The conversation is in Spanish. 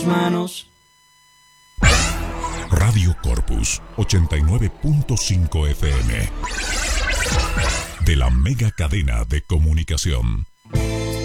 manos. Radio Corpus 89.5 FM de la mega cadena de comunicación.